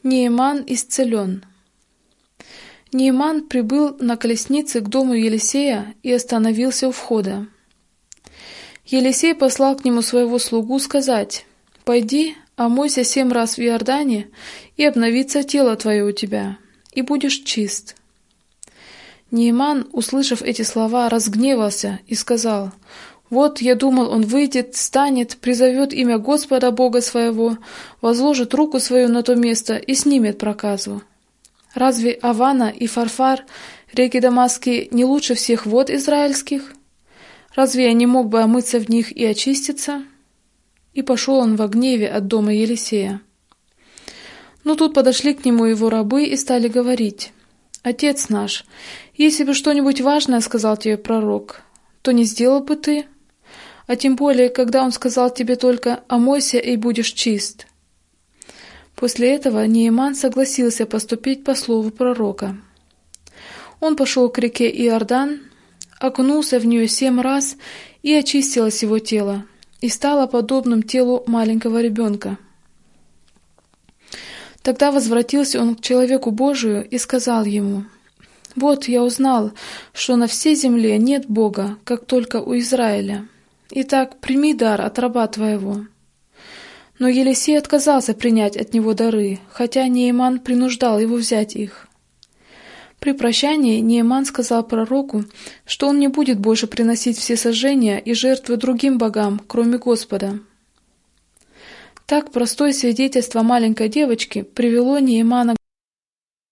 Нееман исцелен. Нееман прибыл на колеснице к дому Елисея и остановился у входа. Елисей послал к нему своего слугу сказать: «Пойди, омойся 7 раз в Иордане, и обновится тело твое у тебя, и будешь чист». Нееман, услышав эти слова, разгневался и сказал: «Вот, я думал, он выйдет, встанет, призовет имя Господа Бога своего, возложит руку свою на то место и снимет проказу. Разве Авана и Фарфар, реки Дамасские, не лучше всех вод израильских? Разве я не мог бы омыться в них и очиститься?» И пошел он во гневе от дома Елисея. Но тут подошли к нему его рабы и стали говорить: «Отец наш, если бы что-нибудь важное сказал тебе пророк, то не сделал бы ты? А тем более, когда он сказал тебе только: омойся и будешь чист». После этого Нееман согласился поступить по слову пророка. Он пошел к реке Иордан, окунулся в нее 7 раз, и очистилось его тело, и стало подобным телу маленького ребенка. Тогда возвратился он к человеку Божию и сказал ему: «Вот я узнал, что на всей земле нет Бога, как только у Израиля. Итак, прими дар от раба твоего». Но Елисей отказался принять от него дары, хотя Нееман принуждал его взять их. При прощании Нееман сказал пророку, что он не будет больше приносить всесожжения и жертвы другим богам, кроме Господа. Так простое свидетельство маленькой девочки привело Неемана